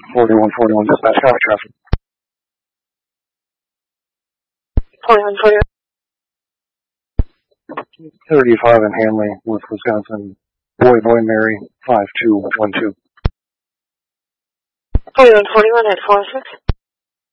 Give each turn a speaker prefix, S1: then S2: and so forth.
S1: 4141 dispatch, county traffic.
S2: 4141.
S1: 35 in Hanley, North Wisconsin. Boy, Mary, 5212.
S2: 4141 at 46.